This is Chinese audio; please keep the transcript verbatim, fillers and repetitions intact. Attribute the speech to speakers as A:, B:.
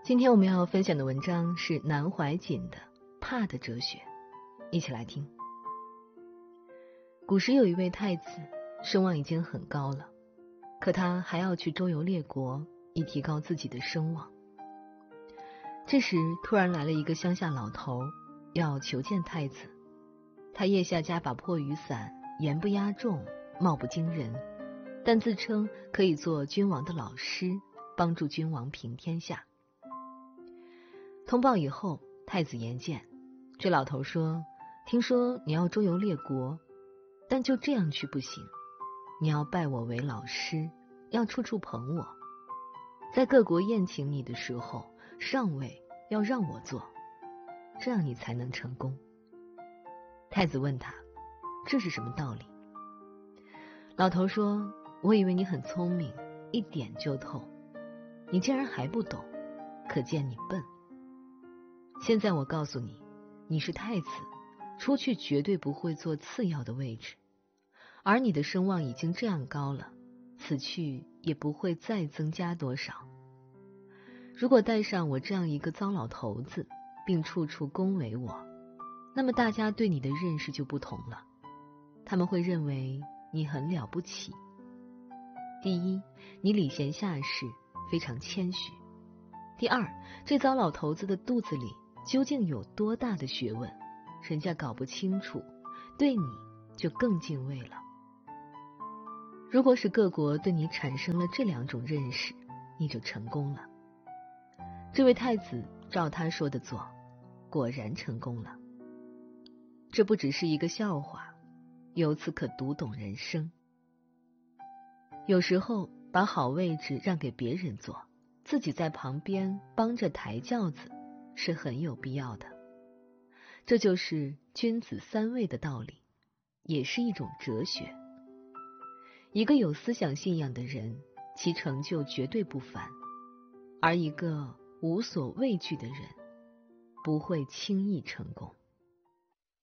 A: 今天我们要分享的文章是南怀瑾的《怕的哲学》，一起来听。古时有一位太子，声望已经很高了，可他还要去周游列国，以提高自己的声望。这时突然来了一个乡下老头，要求见太子。他腋下夹把破雨伞，言不压众，貌不惊人，但自称可以做君王的老师，帮助君王平天下。通报以后，太子言见，这老头说：听说你要周游列国，但就这样去不行，你要拜我为老师，要处处捧我，在各国宴请你的时候，上位要让我做，这样你才能成功。太子问他，这是什么道理？老头说，我以为你很聪明，一点就透，你竟然还不懂，可见你笨。现在我告诉你，你是太子，出去绝对不会坐次要的位置，而你的声望已经这样高了，此去也不会再增加多少。如果带上我这样一个糟老头子，并处处恭维我，那么大家对你的认识就不同了，他们会认为你很了不起。第一，你礼贤下士，非常谦虚；第二，这糟老头子的肚子里究竟有多大的学问，人家搞不清楚，对你就更敬畏了。如果使各国对你产生了这两种认识，你就成功了。这位太子照他说的做，果然成功了。这不只是一个笑话，由此可读懂人生。有时候把好位置让给别人坐，自己在旁边帮着抬轿子，是很有必要的。这就是君子三位的道理，也是一种哲学。一个有思想信仰的人，其成就绝对不凡，而一个无所畏惧的人，不会轻易成功。